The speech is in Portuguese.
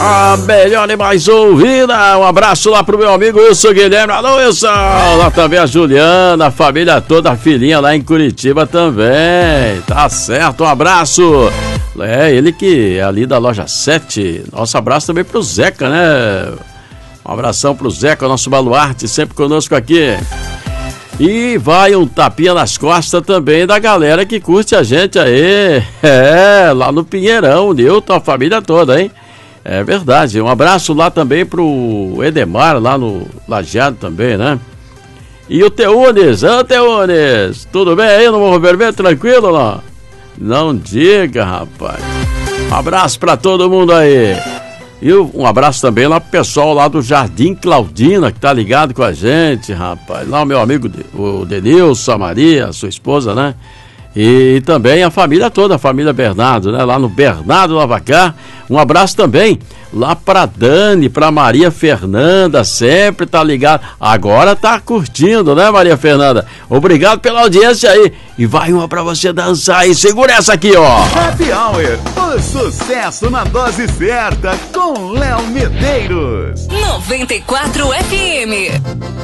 A melhor e mais ouvida. Um abraço lá pro meu amigo Wilson Guilherme. Alô, Wilson. Lá também a Juliana, a família toda, a filhinha lá em Curitiba também. Tá certo, um abraço. É, ele que é ali da loja 7. Nosso abraço também pro Zeca, né? Um abração pro Zeca, nosso baluarte, sempre conosco aqui. E vai um tapinha nas costas também da galera que curte a gente aí. É, lá no Pinheirão, Nilton, a família toda, hein? É verdade. Um abraço lá também pro Edemar, lá no Lajeado também, né? E o Teunes, Teunes, tudo bem aí no Morro Vermelho? Tranquilo, não? Não diga, rapaz. Um abraço pra todo mundo aí. E um abraço também lá pro pessoal lá do Jardim Claudina, que tá ligado com a gente, rapaz. Lá o meu amigo, o Denilson, a Maria, a sua esposa, né? E também a família toda, a família Bernardo, né? Lá no Bernardo Lavacar. Um abraço também lá pra Dani, pra Maria Fernanda, sempre tá ligado. Agora tá curtindo, né, Maria Fernanda? Obrigado pela audiência aí. E vai uma pra você dançar aí. Segura essa aqui, ó. Happy Hour, o sucesso na dose certa com Léo Medeiros. 94 FM.